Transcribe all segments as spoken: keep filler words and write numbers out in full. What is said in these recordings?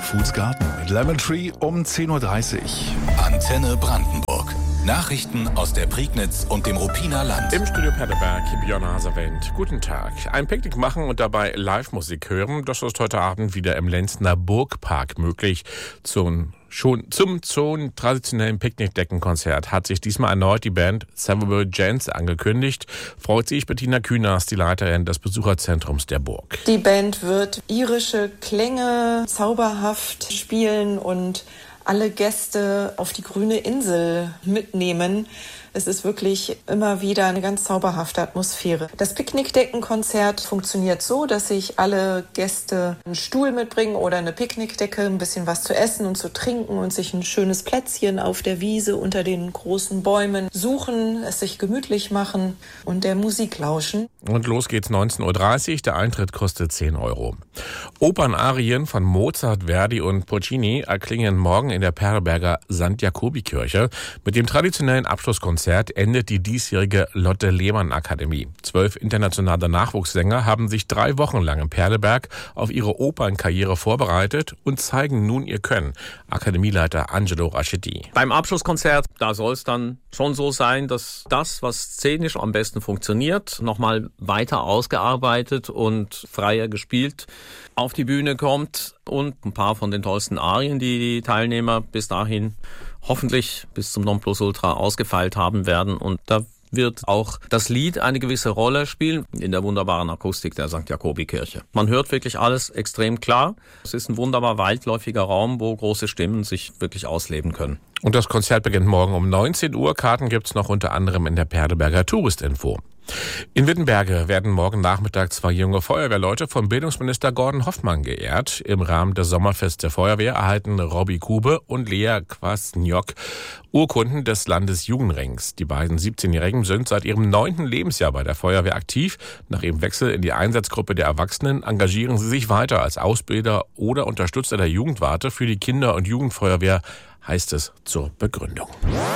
Foods Garden mit Lemon Tree um zehn Uhr dreißig. Antenne Brandenburg. Nachrichten aus der Prignitz und dem Ruppiner Land. Im Studio Perleberg, Björn Haserwend. Guten Tag. Ein Picknick machen und dabei Live-Musik hören, das ist heute Abend wieder im Lenzner Burgpark möglich. Zum, schon, zum, zum traditionellen Picknickdeckenkonzert hat sich diesmal erneut die Band Several Gents angekündigt. Freut sich Bettina Kühners, die Leiterin des Besucherzentrums der Burg. Die Band wird irische Klänge zauberhaft spielen und alle Gäste auf die grüne Insel mitnehmen. Es ist wirklich immer wieder eine ganz zauberhafte Atmosphäre. Das Picknickdeckenkonzert funktioniert so, dass sich alle Gäste einen Stuhl mitbringen oder eine Picknickdecke, ein bisschen was zu essen und zu trinken und sich ein schönes Plätzchen auf der Wiese unter den großen Bäumen suchen, es sich gemütlich machen und der Musik lauschen. Und los geht's neunzehn Uhr dreißig. Der Eintritt kostet zehn Euro. Opernarien von Mozart, Verdi und Puccini erklingen morgen in der Perleberger Sankt Jakobi-Kirche. Mit dem traditionellen Abschlusskonzert endet die diesjährige Lotte Lehmann Akademie. Zwölf internationale Nachwuchssänger haben sich drei Wochen lang im Perleberg auf ihre Opernkarriere vorbereitet und zeigen nun ihr Können. Akademieleiter Angelo Raschetti. Beim Abschlusskonzert, da soll es dann schon so sein, dass das, was szenisch am besten funktioniert, nochmal weiter ausgearbeitet und freier gespielt auf die Bühne kommt und ein paar von den tollsten Arien, die die Teilnehmer bis dahin hoffentlich bis zum Nonplusultra ausgefeilt haben werden. Und da wird auch das Lied eine gewisse Rolle spielen in der wunderbaren Akustik der Sankt Jakobi-Kirche. Man hört wirklich alles extrem klar. Es ist ein wunderbar weitläufiger Raum, wo große Stimmen sich wirklich ausleben können. Und das Konzert beginnt morgen um neunzehn Uhr. Karten gibt's noch unter anderem in der Perleberger Touristinfo. In Wittenberge werden morgen Nachmittag zwei junge Feuerwehrleute vom Bildungsminister Gordon Hoffmann geehrt. Im Rahmen des Sommerfests der Feuerwehr erhalten Robby Kube und Lea Kwasniok Urkunden des Landesjugendrings. Die beiden siebzehnjährigen sind seit ihrem neunten Lebensjahr bei der Feuerwehr aktiv. Nach ihrem Wechsel in die Einsatzgruppe der Erwachsenen engagieren sie sich weiter als Ausbilder oder Unterstützer der Jugendwarte für die Kinder- und Jugendfeuerwehr, heißt es zur Begründung.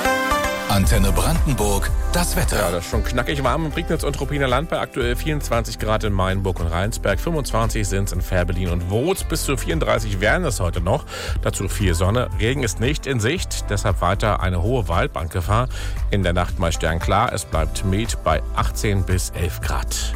Antenne Brandenburg, das Wetter. Ja, das ist schon knackig warm im Prignitz und Ruppiner Land bei aktuell vierundzwanzig Grad in Mainburg und Rheinsberg. fünfundzwanzig sind es in Fährberlin und Wurz. Bis zu vierunddreißig werden es heute noch. Dazu viel Sonne. Regen ist nicht in Sicht. Deshalb weiter eine hohe Waldbrandgefahr. In der Nacht mal sternklar. Es bleibt mild bei achtzehn bis elf Grad.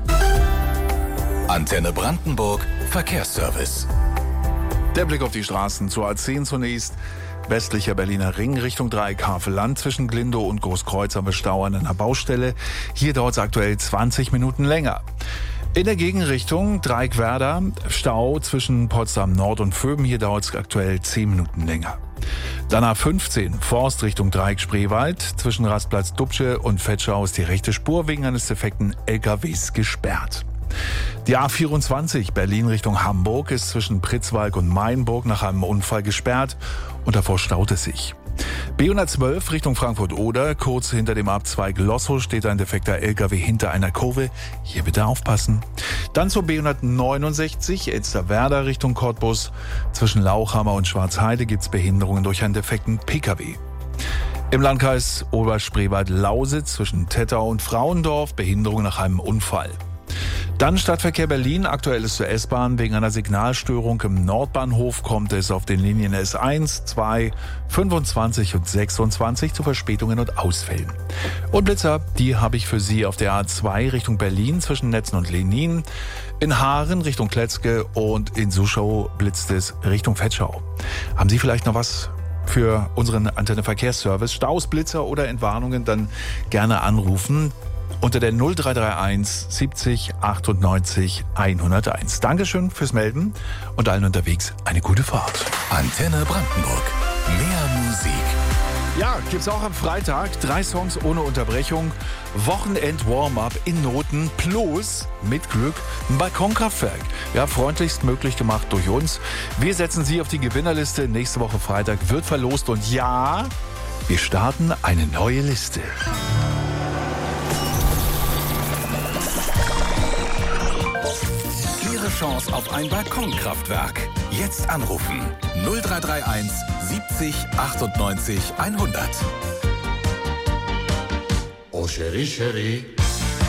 Antenne Brandenburg, Verkehrsservice. Der Blick auf die Straßen zur A zehn zunächst. Westlicher Berliner Ring Richtung Dreieck Havelland. Zwischen Glindow und Großkreuz haben wir Stau an einer Baustelle. Hier dauert es aktuell zwanzig Minuten länger. In der Gegenrichtung Dreieck Werder Stau zwischen Potsdam Nord und Vöben. Hier dauert es aktuell zehn Minuten länger. Dann A fünfzehn Forst Richtung Dreieck Spreewald. Zwischen Rastplatz Dubsche und Vetschau ist die rechte Spur wegen eines defekten L K Ws gesperrt. Die A vierundzwanzig Berlin Richtung Hamburg ist zwischen Pritzwalk und Mainburg nach einem Unfall gesperrt und davor staut es sich. B hundertzwölf Richtung Frankfurt-Oder, kurz hinter dem Abzweig Lossow steht ein defekter L K W hinter einer Kurve. Hier bitte aufpassen. Dann zur B hundertneunundsechzig Elsterwerda Richtung Cottbus. Zwischen Lauchhammer und Schwarzheide gibt es Behinderungen durch einen defekten P K W. Im Landkreis Oberspreewald-Lausitz zwischen Tettau und Frauendorf Behinderung nach einem Unfall. Dann Stadtverkehr Berlin. Aktuell ist zur S-Bahn wegen einer Signalstörung im Nordbahnhof kommt es auf den Linien S eins, zwei, fünfundzwanzig und sechsundzwanzig zu Verspätungen und Ausfällen. Und Blitzer, die habe ich für Sie auf der A zwei Richtung Berlin zwischen Netzen und Lenin. In Haaren Richtung Kletzke und in Suschau blitzt es Richtung Vetschau. Haben Sie vielleicht noch was für unseren Antenne Verkehrsservice? Staus, Blitzer oder Entwarnungen, dann gerne anrufen. Unter der null drei drei eins siebzig achtundneunzig hunderteins. Dankeschön fürs Melden und allen unterwegs eine gute Fahrt. Antenne Brandenburg. Mehr Musik. Ja, gibt's auch am Freitag. Drei Songs ohne Unterbrechung. Wochenend-Warm-up in Noten plus mit Glück ein Balkonkraftwerk. Ja, freundlichst möglich gemacht durch uns. Wir setzen Sie auf die Gewinnerliste. Nächste Woche Freitag wird verlost und ja, wir starten eine neue Liste. Chance auf ein Balkonkraftwerk. Jetzt anrufen. null drei drei eins siebzig achtundneunzig hundert. Oh Chérie, Chérie.